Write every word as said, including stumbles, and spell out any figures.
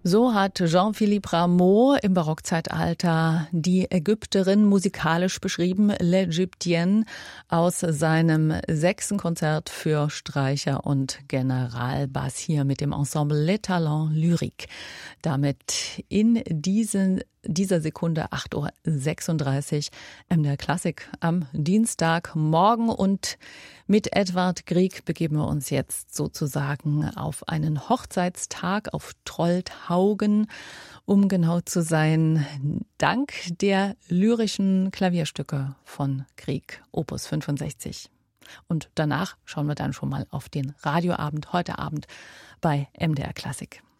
So hat Jean-Philippe Rameau im Barockzeitalter die Ägypterin musikalisch beschrieben, L'Égyptienne, aus seinem sechsten Konzert für Streicher und Generalbass hier mit dem Ensemble Les Talents Lyriques. Damit in diesen dieser Sekunde acht Uhr sechsunddreißig M D R Klassik am Dienstagmorgen, und mit Edvard Grieg begeben wir uns jetzt sozusagen auf einen Hochzeitstag auf Trollthaugen, um genau zu sein, dank der lyrischen Klavierstücke von Grieg, Opus fünfundsechzig. Und danach schauen wir dann schon mal auf den Radioabend heute Abend bei M D R Klassik.